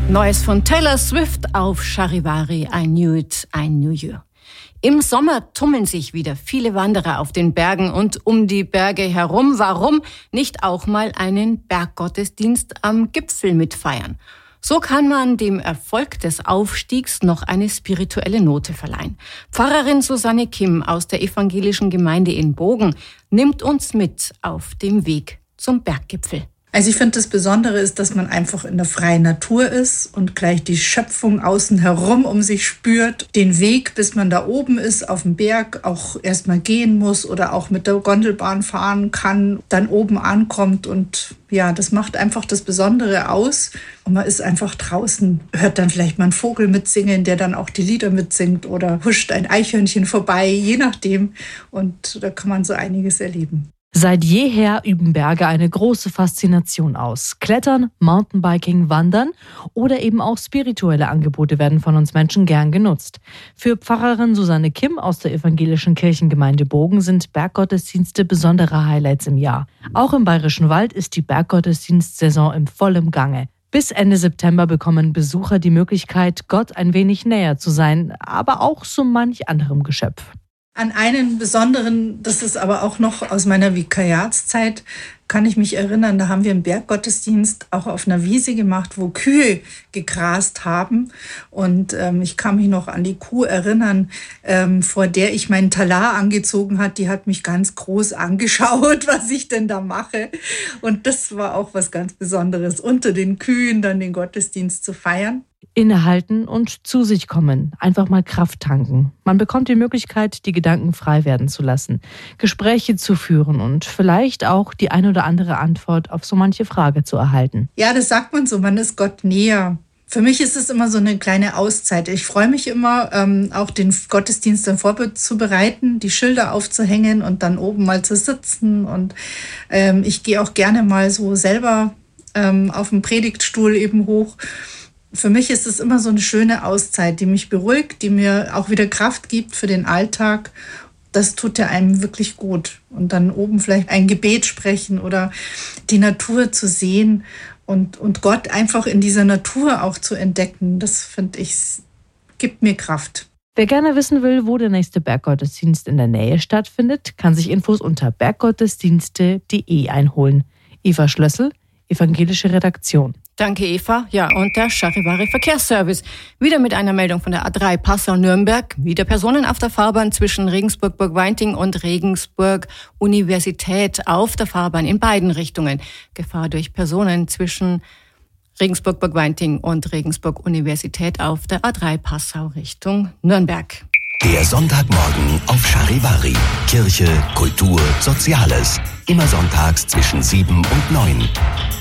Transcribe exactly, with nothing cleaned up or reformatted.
Neues von Taylor Swift auf Charivari, I Knew It, I Knew You. Im Sommer tummeln sich wieder viele Wanderer auf den Bergen und um die Berge herum. Warum nicht auch mal einen Berggottesdienst am Gipfel mitfeiern? So kann man dem Erfolg des Aufstiegs noch eine spirituelle Note verleihen. Pfarrerin Susanne Kim aus der evangelischen Gemeinde in Bogen nimmt uns mit auf dem Weg zum Berggipfel. Also ich finde, das Besondere ist, dass man einfach in der freien Natur ist und gleich die Schöpfung außen herum um sich spürt. Den Weg, bis man da oben ist, auf dem Berg, auch erstmal gehen muss oder auch mit der Gondelbahn fahren kann, dann oben ankommt. Und ja, das macht einfach das Besondere aus. Und man ist einfach draußen, hört dann vielleicht mal einen Vogel mitsingen, der dann auch die Lieder mitsingt oder huscht ein Eichhörnchen vorbei, je nachdem. Und da kann man so einiges erleben. Seit jeher üben Berge eine große Faszination aus. Klettern, Mountainbiking, Wandern oder eben auch spirituelle Angebote werden von uns Menschen gern genutzt. Für Pfarrerin Susanne Kim aus der evangelischen Kirchengemeinde Bogen sind Berggottesdienste besondere Highlights im Jahr. Auch im Bayerischen Wald ist die Berggottesdienstsaison im vollen Gange. Bis Ende September bekommen Besucher die Möglichkeit, Gott ein wenig näher zu sein, aber auch so manch anderem Geschöpf. An einen besonderen, das ist aber auch noch aus meiner Vikariatszeit, kann ich mich erinnern, da haben wir einen Berggottesdienst auch auf einer Wiese gemacht, wo Kühe gegrast haben. Und ähm, ich kann mich noch an die Kuh erinnern, ähm, vor der ich meinen Talar angezogen hat. Die hat mich ganz groß angeschaut, was ich denn da mache. Und das war auch was ganz Besonderes, unter den Kühen dann den Gottesdienst zu feiern. Innehalten und zu sich kommen, einfach mal Kraft tanken. Man bekommt die Möglichkeit, die Gedanken frei werden zu lassen, Gespräche zu führen und vielleicht auch die ein oder andere Antwort auf so manche Frage zu erhalten. Ja, das sagt man so, man ist Gott näher. Für mich ist es immer so eine kleine Auszeit. Ich freue mich immer, ähm, auch den Gottesdienst dann vorzubereiten, die Schilder aufzuhängen und dann oben mal zu sitzen. Und ähm, ich gehe auch gerne mal so selber ähm, auf dem Predigtstuhl eben hoch. Für mich ist es immer so eine schöne Auszeit, die mich beruhigt, die mir auch wieder Kraft gibt für den Alltag. Das tut ja einem wirklich gut. Und dann oben vielleicht ein Gebet sprechen oder die Natur zu sehen und, und Gott einfach in dieser Natur auch zu entdecken, das finde ich, gibt mir Kraft. Wer gerne wissen will, wo der nächste Berggottesdienst in der Nähe stattfindet, kann sich Infos unter berggottesdienste punkt de einholen. Eva Schlössel, evangelische Redaktion. Danke, Eva. Ja, und der Charivari Verkehrsservice. Wieder mit einer Meldung von der A drei Passau-Nürnberg. Wieder Personen auf der Fahrbahn zwischen Regensburg-Burgweinting und Regensburg-Universität auf der Fahrbahn in beiden Richtungen. Gefahr durch Personen zwischen Regensburg-Burgweinting und Regensburg-Universität auf der A drei Passau Richtung Nürnberg. Der Sonntagmorgen auf Charivari. Kirche, Kultur, Soziales. Immer sonntags zwischen sieben und neun.